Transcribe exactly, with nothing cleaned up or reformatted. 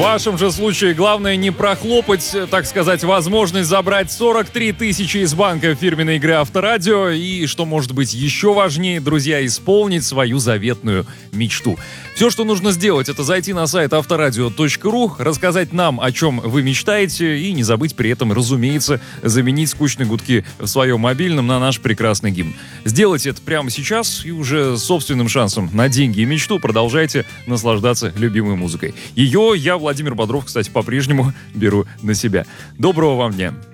вашем же случае главное не прохлопать, так сказать, возможность забрать сорок три тысячи из банка фирменной игры Авторадио и, что может быть еще важнее, друзья, исполнить свою заветную мечту. Все, что нужно сделать, это зайти на сайт авторадио точка ру, рассказать нам, о чем вы мечтаете, и не забыть при этом, разумеется, заменить скучные гудки в своем мобильном на наш прекрасный гимн. Сделайте это прямо сейчас и уже с собственным шансом на деньги и мечту продолжайте наслаждаться любимой музыкой. Ее я, Владимир Бодров, кстати, по-прежнему беру на себя. Доброго вам дня!